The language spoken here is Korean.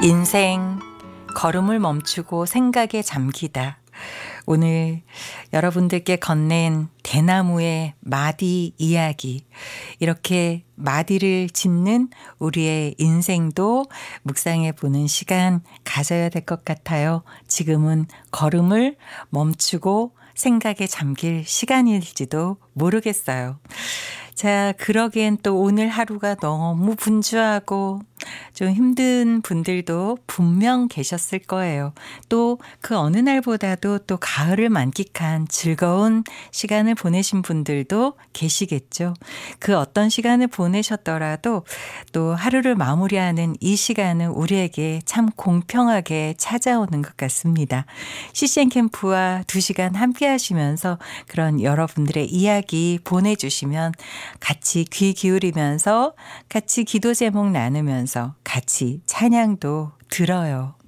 인생 걸음을 멈추고 생각에 잠기다. 오늘 여러분들께 건넨 대나무의 마디 이야기. 이렇게 마디를 짚는 우리의 인생도 묵상해 보는 시간 가져야 될 것 같아요. 지금은 걸음을 멈추고 생각에 잠길 시간일지도 모르겠어요. 자, 그러기엔 또 오늘 하루가 너무 분주하고 좀 힘든 분들도 분명 계셨을 거예요. 또 그 어느 날보다도 또 가을을 만끽한 즐거운 시간을 보내신 분들도 계시겠죠. 그 어떤 시간을 보내셨더라도 또 하루를 마무리하는 이 시간은 우리에게 참 공평하게 찾아오는 것 같습니다. CCN 캠프와 2시간 함께 하시면서 그런 여러분들의 이야기 보내주시면 같이 귀 기울이면서 같이 기도 제목 나누면서 같이 찬양도 들어요.